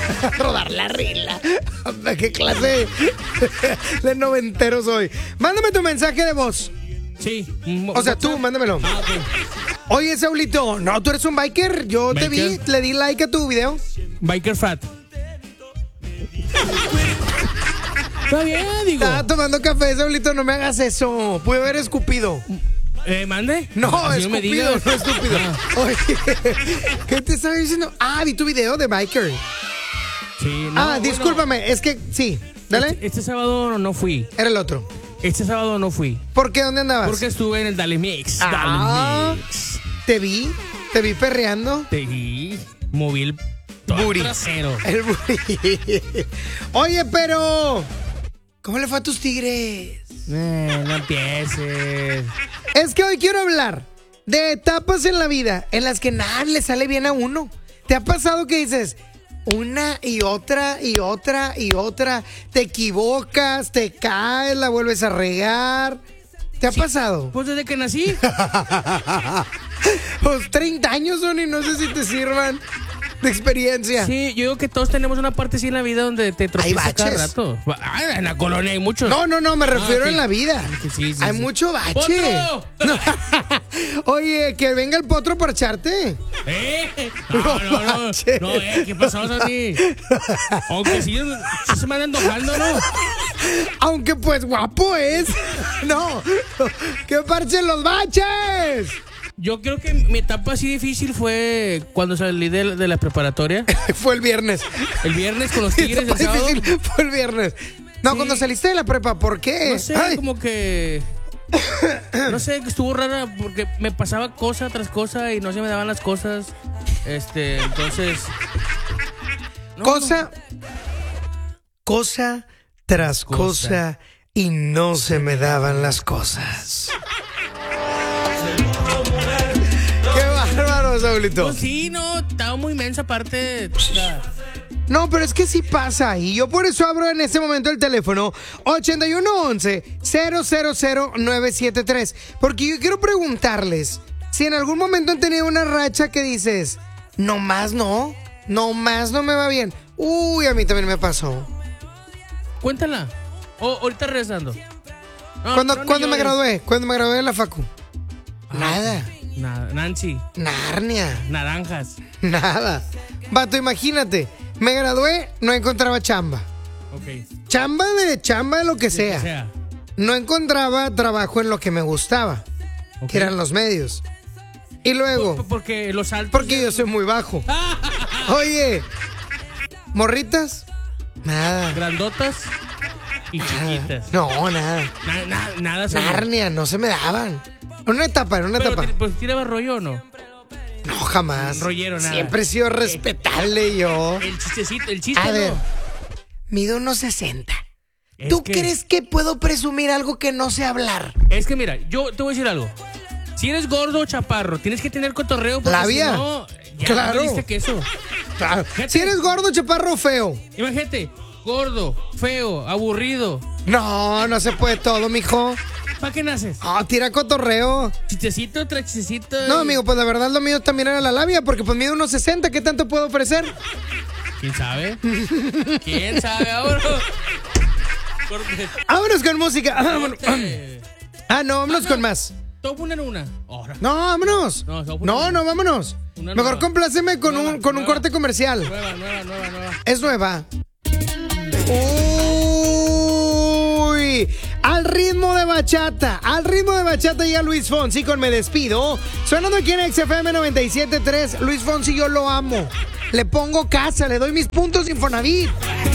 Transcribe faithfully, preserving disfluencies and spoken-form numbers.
Rodar la rila. ¿Qué clase de noventero soy? Mándame tu mensaje de voz. Sí. O sea, tú, mándamelo. Ah, okay. Oye, Saulito, no, tú eres un biker. Yo ¿Biker? te vi, le di like a tu video. Biker fat. Está bien, digo. Estaba tomando café, Saulito, no me hagas eso. Pude haber escupido. Eh, ¿mande? No, Así no me escupido, digas. no estúpido. Ah. Oye, ¿qué te estaba diciendo? Ah, vi tu video de biker. Sí, no, ah, bueno, discúlpame, es que sí. Dale. Este, este sábado no fui. Era el otro. Este sábado no fui. ¿Por qué? ¿Dónde andabas? Porque estuve en el Dale Mix. Ah, Dale Mix. te vi, te vi perreando. Te vi, moví el Booty. trasero. El booty. Oye, pero ¿cómo le fue a tus Tigres? Eh, no empieces. Es que hoy quiero hablar de etapas en la vida en las que nada le sale bien a uno. ¿Te ha pasado que dices una y otra y otra y otra? Te equivocas, te caes, la vuelves a regar. ¿Te ha Sí, pasado? Pues desde que nací. Pues treinta años son y no sé si te sirvan de experiencia. Sí, yo digo que todos tenemos una parte así en la vida donde te tropiezas cada baches. rato. Ah, en la colonia hay muchos. No, no, no, me refiero Ah, ok. en la vida. Sí, sí, sí, Hay sí. mucho bache. ¡Potro! No. Oye, que venga el potro para echarte. ¿Eh? No, no, no. manches. No, eh, ¿qué pasó, Sandy? Aunque sí, sí se me andan enojando, ¿no? Aunque pues guapo es. No, que parchen los baches. Yo creo que mi etapa así difícil fue cuando salí de, de la preparatoria. Fue el viernes. El viernes con los Tigres, el Etapa sábado. difícil, fue el viernes. No, Sí. cuando saliste de la prepa, ¿por qué? No sé, Ay, como que... No sé, que estuvo rara porque me pasaba cosa tras cosa y no se me daban las cosas. Este, entonces... no, cosa, cosa tras cosa. Cosa. y no se me daban las cosas. Qué bárbaro, Saulito. Pues sí, no, estaba muy inmensa aparte. O sea, No, pero es que sí pasa y yo por eso abro en este momento el teléfono ochenta y uno once cero cero cero nueve siete tres, porque yo quiero preguntarles si en algún momento han tenido una racha que dices, no más no, no más no me va bien. Uy, a mí también me pasó. cuéntala. O ahorita regresando. No, Cuando, no, no cuando me llores. gradué, cuando me gradué de la facu. Nada, Nada, Nancy, Narnia, naranjas. nada. Vato, imagínate, me gradué, no encontraba chamba. Ok. Chamba de chamba de lo que O sea. sea, No encontraba trabajo en lo que me gustaba, ok. que eran los medios. Y luego, Por- Porque los altos. porque yo soy muy bajo. Oye, morritas, nada. Grandotas y chiquitas. No, nada. Na- na- nada se Narnia, no se me daban. Una etapa, era una Pero, etapa. ti- pues tiraba rollo o no. No, jamás. Rollero, nada. Siempre he sido respetable yo. El chistecito, el chiste A no. ver, mido unos sesenta. Es ¿Tú que- crees que puedo presumir algo que no sé hablar? Es que mira, yo te voy a decir algo. Si eres gordo o chaparro, tienes que tener cotorreo porque Labia. si no, ya Claro. valiste queso. Claro. Fíjate. Si eres gordo, chaparro o feo. Imagínate, gordo, feo, aburrido. No, no se puede todo, mijo. ¿Para qué naces? Ah, tira cotorreo. Chistecito, tras chistecito. No, amigo, pues la verdad lo mío también era la labia, porque pues mido unos sesenta, ¿qué tanto puedo ofrecer? ¿Quién sabe? ¿Quién sabe ahora? Corte. Vámonos con música. Vámonos. Corte. Ah, no, vámonos con más. Te voy a poner una. Ahora. No, vámonos. No, se va a poner No, una. no, vámonos. Una Mejor nueva. compláceme con Nueva, un, con un nueva. corte comercial. Nueva, nueva, nueva, nueva. Es nueva. Uy, al ritmo de bachata, al ritmo de bachata llega Luis Fonsi con Me Despido. Sonando aquí en X F M noventa y siete punto tres. Luis Fonsi, yo lo amo. Le pongo casa, le doy mis puntos Infonavit.